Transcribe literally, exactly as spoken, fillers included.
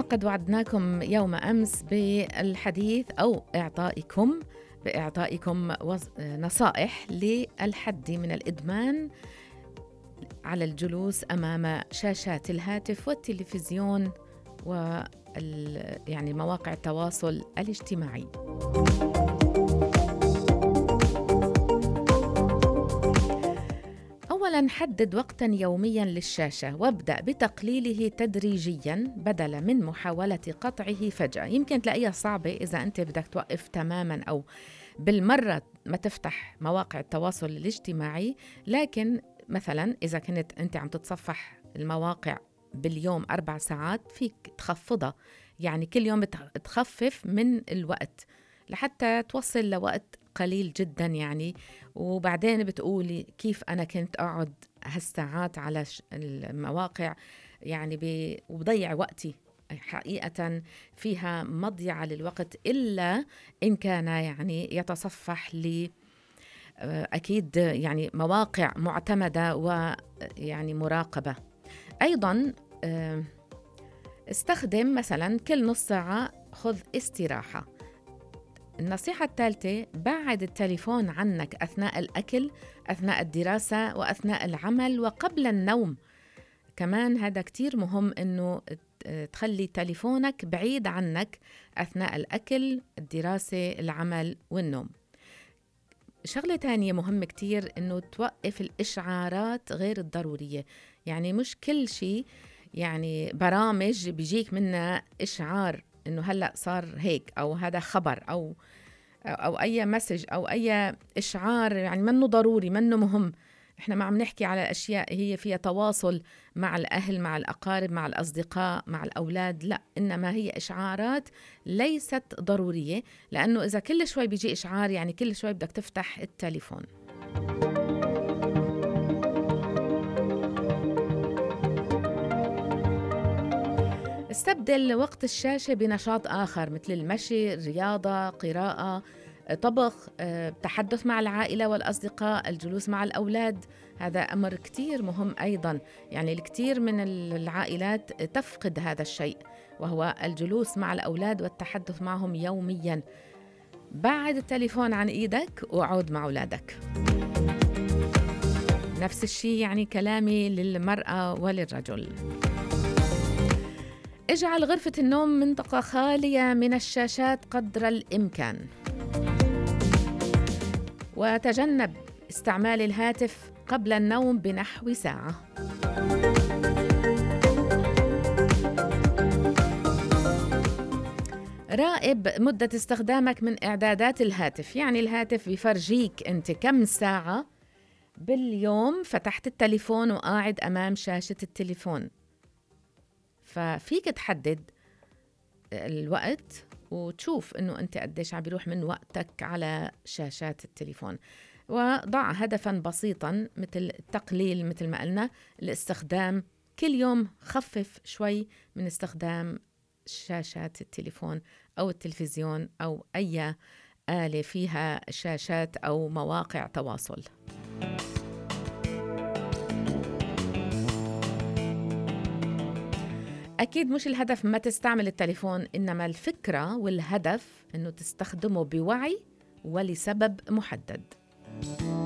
قد وعدناكم يوم أمس بالحديث أو إعطائكم بإعطائكم نصائح للحد من الإدمان على الجلوس أمام شاشات الهاتف والتلفزيون و يعني مواقع التواصل الاجتماعي. أولاً، حدد وقتاً يومياً للشاشة وابدأ بتقليله تدريجياً بدلاً من محاولة قطعه فجأة. يمكن تلاقيها صعبة إذا أنت بدك توقف تماماً أو بالمرة ما تفتح مواقع التواصل الاجتماعي، لكن مثلاً إذا كنت أنت عم تتصفح المواقع باليوم أربع ساعات فيك تخفضها، يعني كل يوم تخفف من الوقت لحتى توصل لوقت قليل جدا يعني. وبعدين بتقولي كيف أنا كنت أقعد هالساعات على المواقع يعني ب... وبضيع وقتي، حقيقة فيها مضيعة للوقت إلا إن كان يعني يتصفح لي أكيد يعني مواقع معتمدة ويعني مراقبة. أيضاً استخدم مثلاً كل نص ساعة خذ استراحة. النصيحة الثالثة، بعد التليفون عنك أثناء الأكل، أثناء الدراسة وأثناء العمل وقبل النوم. كمان هذا كتير مهم إنه تخلي تليفونك بعيد عنك أثناء الأكل، الدراسة، العمل والنوم. شغلة تانية مهم كتير إنه توقف الإشعارات غير الضرورية، يعني مش كل شيء يعني برامج بيجيك منها إشعار إنه هلأ صار هيك أو هذا خبر أو أو أي مسج أو أي إشعار يعني منه ضروري منه مهم. إحنا ما عم نحكي على أشياء هي فيها تواصل مع الأهل، مع الأقارب، مع الأصدقاء، مع الأولاد، لا، إنما هي إشعارات ليست ضرورية، لأنه إذا كل شوي بيجي إشعار يعني كل شوي بدك تفتح التليفون. استبدل وقت الشاشة بنشاط آخر مثل المشي، الرياضة، قراءة، طبخ، تحدث مع العائلة والأصدقاء، الجلوس مع الأولاد. هذا أمر كتير مهم أيضاً، يعني الكثير من العائلات تفقد هذا الشيء، وهو الجلوس مع الأولاد والتحدث معهم يومياً. بعد التليفون عن إيدك وعود مع أولادك. نفس الشيء يعني كلامي للمرأة وللرجل. اجعل غرفة النوم منطقة خالية من الشاشات قدر الإمكان، وتجنب استعمال الهاتف قبل النوم بنحو ساعة. راقب مدة استخدامك من إعدادات الهاتف، يعني الهاتف بيفرجيك أنت كم ساعة باليوم فتحت التليفون وقاعد أمام شاشة التليفون، ففيك تحدد الوقت وتشوف إنه أنت قديش عم بيروح من وقتك على شاشات التليفون. وضع هدفاً بسيطاً مثل التقليل، مثل ما قلنا الاستخدام، كل يوم خفف شوي من استخدام شاشات التليفون أو التلفزيون أو أي آلة فيها شاشات أو مواقع تواصل. أكيد مش الهدف ما تستعمل التليفون، إنما الفكرة والهدف إنه تستخدمه بوعي ولسبب محدد.